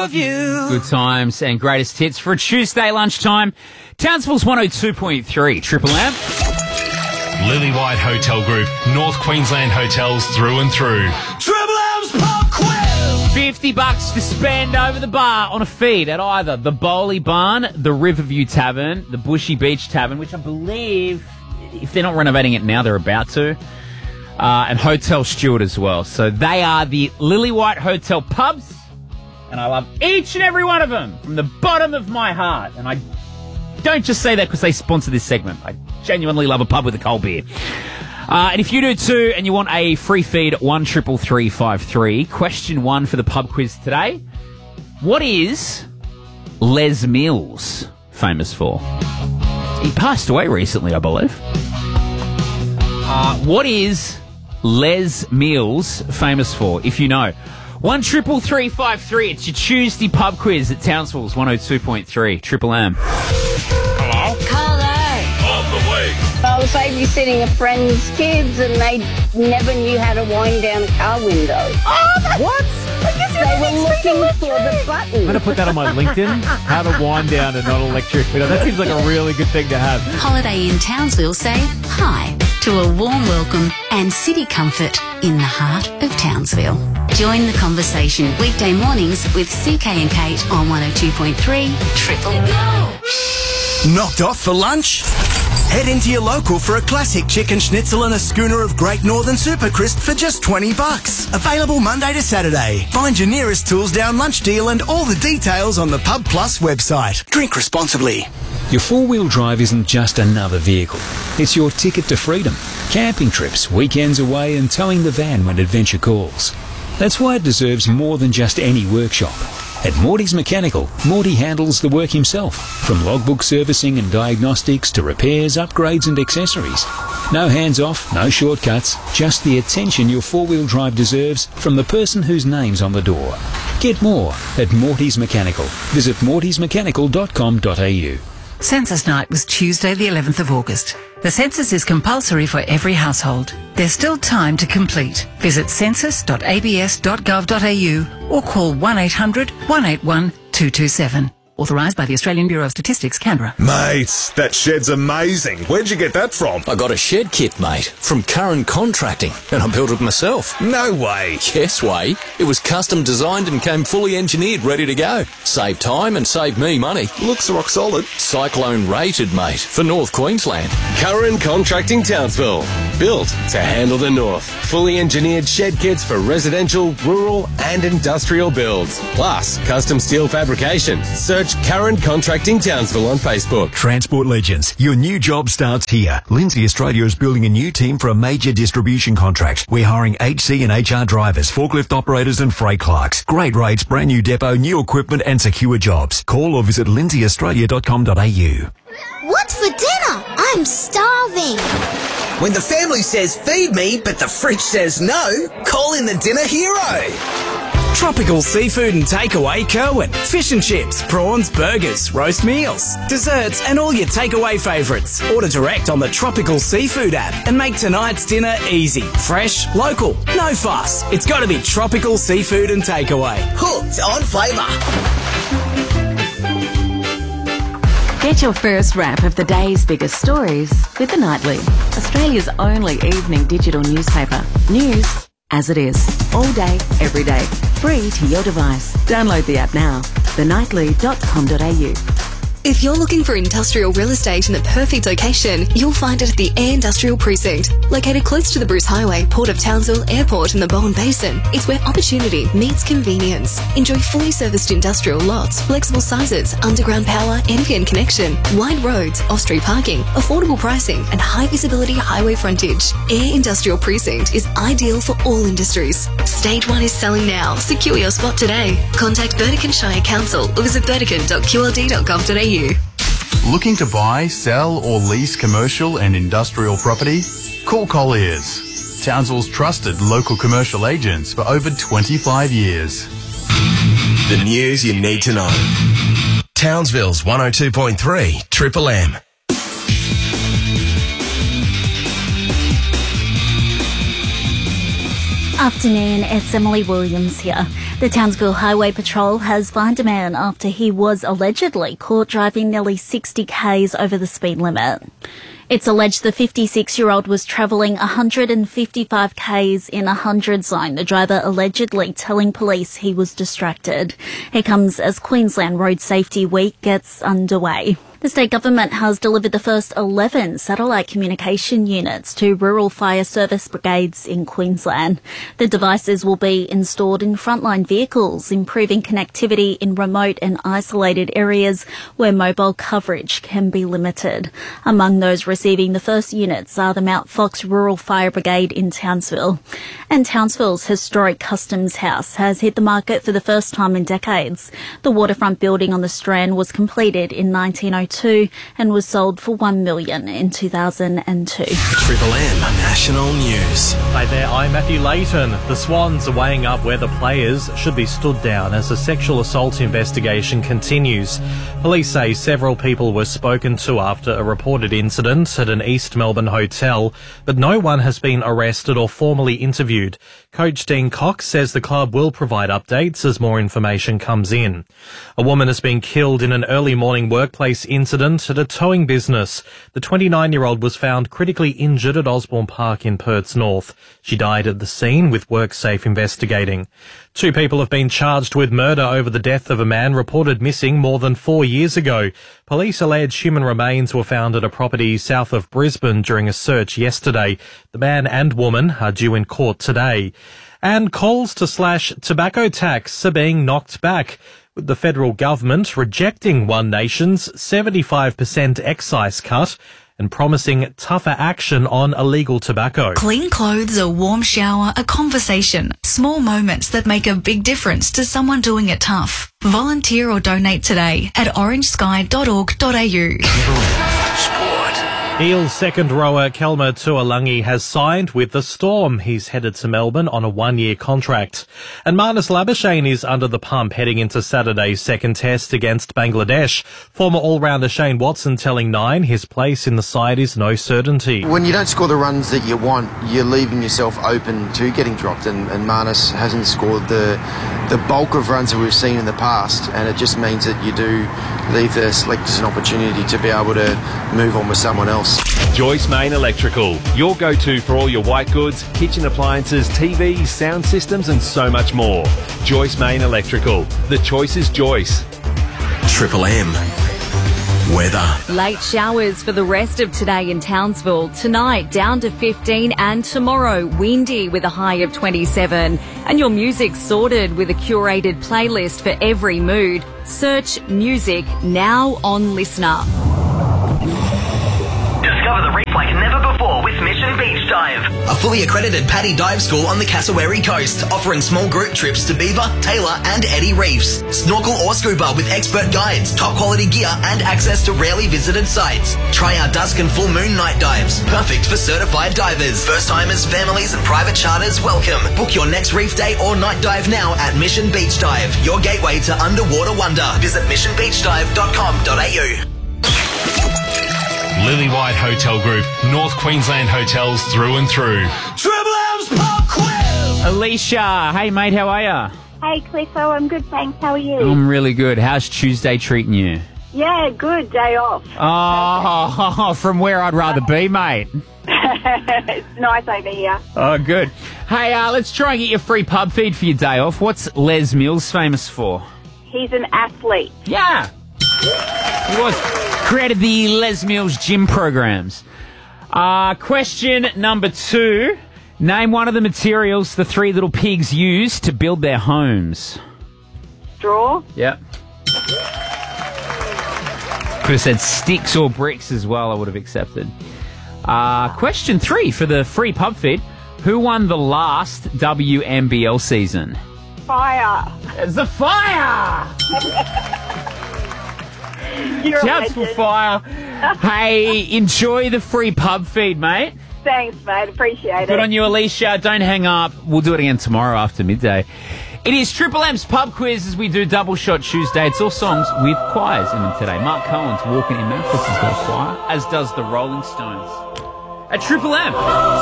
of you. Good times and greatest hits for a Tuesday lunchtime. Townsville's 102.3 Triple M. Lily White Hotel Group, North Queensland hotels through and through. Triple M's Pub Quiz. $50 to spend over the bar on a feed at either the Bowley Barn, the Riverview Tavern, the Bushy Beach Tavern, which I believe, if they're not renovating it now, they're about to, and Hotel Stewart as well. So they are the Lily White Hotel pubs, and I love each and every one of them from the bottom of my heart. And I don't just say that because they sponsor this segment. I genuinely love a pub with a cold beer. And if you do too, and you want a free feed, 133353. Question 1 for the pub quiz today. What is Les Mills famous for? He passed away recently, I believe. What is Les Mills famous for, if you know? 133353. It's your Tuesday pub quiz at Townsville's 102.3 Triple M. Hello? Hello. On the way. I was babysitting a friend's kids and they never knew how to wind down a car window. What? They were looking for the I'm button. going to put that on my LinkedIn. How to wind down a non-electric window. That seems like a really good thing to have. Holiday in Townsville say hi to a warm welcome and city comfort in the heart of Townsville. Join the conversation weekday mornings with CK and Kate on 102.3 Triple M. Knocked off for lunch? Head into your local for a classic chicken schnitzel and a schooner of Great Northern Super Crisp for just $20. Available Monday to Saturday. Find your nearest Tools Down lunch deal and all the details on the Pub Plus website. Drink responsibly. Your four-wheel drive isn't just another vehicle. It's your ticket to freedom, camping trips, weekends away and towing the van when adventure calls. That's why it deserves more than just any workshop. At Morty's Mechanical, Morty handles the work himself, from logbook servicing and diagnostics to repairs, upgrades and accessories. No hands-off, no shortcuts, just the attention your four-wheel drive deserves from the person whose name's on the door. Get more at Morty's Mechanical. Visit mortysmechanical.com.au. Census night was Tuesday the 11th of August. The census is compulsory for every household. There's still time to complete. Visit census.abs.gov.au or call 1800 181 227. Authorised by the Australian Bureau of Statistics, Canberra. Mate, that shed's amazing. Where'd you get that from? I got a shed kit, mate, from Curran Contracting, and I built it myself. No way. Yes way. It was custom designed and came fully engineered, ready to go. Save time and save me money. Looks rock solid. Cyclone rated, mate, for North Queensland. Curran Contracting Townsville. Built to handle the north. Fully engineered shed kits for residential, rural and industrial builds. Plus, custom steel fabrication. Search Curran Contracting Townsville on Facebook. Transport Legends. Your new job starts here. Lindsay Australia is building a new team for a major distribution contract. We're hiring HC and HR drivers, forklift operators and freight clerks. Great rates, brand new depot, new equipment and secure jobs. Call or visit lindsayaustralia.com.au. What's for dinner? I'm starving. When the family says feed me, but the fridge says no, call in the dinner hero. Tropical Seafood and Takeaway Kerwin. Fish and chips, prawns, burgers, roast meals, desserts and all your takeaway favourites. Order direct on the Tropical Seafood app and make tonight's dinner easy. Fresh, local, no fuss. It's got to be Tropical Seafood and Takeaway. Hooked on flavour. Get your first wrap of the day's biggest stories with The Nightly, Australia's only evening digital newspaper. News as it is, all day, every day, free to your device. Download the app now, thenightly.com.au. If you're looking for industrial real estate in the perfect location, you'll find it at the Air Industrial Precinct. Located close to the Bruce Highway, Port of Townsville, Airport and the Bowen Basin, it's where opportunity meets convenience. Enjoy fully serviced industrial lots, flexible sizes, underground power, NBN connection, wide roads, off-street parking, affordable pricing and high visibility highway frontage. Air Industrial Precinct is ideal for all industries. Stage 1 is selling now. Secure your spot today. Contact Burdekin Shire Council or visit burdekin.qld.gov.au. Looking to buy, sell or lease commercial and industrial property? Call Colliers, Townsville's trusted local commercial agents for over 25 years. The news you need to know. Townsville's 102.3 Triple M. Afternoon, it's Emily Williams here. The Townsville Highway Patrol has fined a man after he was allegedly caught driving nearly 60 k's over the speed limit. It's alleged the 56-year-old was travelling 155 k's in a 100 zone, the driver allegedly telling police he was distracted. It comes as Queensland Road Safety Week gets underway. The state government has delivered the first 11 satellite communication units to rural fire service brigades in Queensland. The devices will be installed in frontline vehicles, improving connectivity in remote and isolated areas where mobile coverage can be limited. Among those receiving the first units are the Mount Fox Rural Fire Brigade in Townsville. And Townsville's historic Customs House has hit the market for the first time in decades. The waterfront building on the Strand was completed in 1902 and was sold for $1 million in 2002. Triple M National News. Hi there, I'm Matthew Layton. The Swans are weighing up whether players should be stood down as a sexual assault investigation continues. Police say several people were spoken to after a reported incident at an East Melbourne hotel, but no one has been arrested or formally interviewed. Coach Dean Cox says the club will provide updates as more information comes in. A woman has been killed in an early morning workplace incident at a towing business. The 29-year-old was found critically injured at Osborne Park in Perth's North. She died at the scene, with WorkSafe investigating. 2 people have been charged with murder over the death of a man reported missing more than 4 years ago. Police allege human remains were found at a property south of Brisbane during a search yesterday. The man and woman are due in court today. And calls to slash tobacco tax are being knocked back, with the federal government rejecting One Nation's 75% excise cut and promising tougher action on illegal tobacco. Clean clothes, a warm shower, a conversation. Small moments that make a big difference to someone doing it tough. Volunteer or donate today at orangesky.org.au. Eels second rower Kelma Tuolangi has signed with the Storm. He's headed to Melbourne on a 1-year contract. And Marnus Labuschagne is under the pump heading into Saturday's second test against Bangladesh. Former all-rounder Shane Watson telling Nine his place in the side is no certainty. When you don't score the runs that you want, you're leaving yourself open to getting dropped, and Marnus hasn't scored the bulk of runs that we've seen in the past, and it just means that you do leave the selectors an opportunity to be able to move on with someone else. Joyce Main Electrical, your go-to for all your white goods, kitchen appliances, TVs, sound systems and so much more. Joyce Main Electrical, the choice is Joyce. Triple M weather. Late showers for the rest of today in Townsville. Tonight down to 15 and tomorrow windy with a high of 27. And your music sorted with a curated playlist for every mood. Search music now on Listener. Discover the reef like never before with Mission Beach Dive. A fully accredited PADI dive school on the Cassowary coast, offering small group trips to Beaver, Taylor and Eddie Reefs. Snorkel or scuba with expert guides, top quality gear and access to rarely visited sites. Try our dusk and full moon night dives, perfect for certified divers. First timers, families and private charters welcome. Book your next reef day or night dive now at Mission Beach Dive, your gateway to underwater wonder. Visit missionbeachdive.com.au. Lily White Hotel Group, North Queensland hotels through and through. Triple M's Pop Quiz! Alicia, hey mate, how are ya? Hey Cliffo, I'm good, thanks. How are you? I'm really good. How's Tuesday treating you? Yeah, good. Day off. Oh, from where I'd rather be, mate. It's nice over here. Oh, good. Hey, let's try and get your free pub feed for your day off. What's Les Mills famous for? He's an athlete. Yeah. He was. Created the Les Mills gym programs. Question number 2. Name one of the materials the 3 little pigs used to build their homes. Straw. Yep. Could have said sticks or bricks as well, I would have accepted. Question 3 for the free pub feed. Who won the last WNBL season? Fire. It's the Fire! You're Shouts for Fire. Hey, enjoy the free pub feed, mate. Thanks, mate. Appreciate it. Good on you, Alicia. Don't hang up. We'll do it again tomorrow after midday. It is Triple M's pub quiz as we do Double Shot Tuesday. It's all songs with choirs in them today. Mark Cohen's Walking in Memphis has got a choir, as does the Rolling Stones. At Triple M.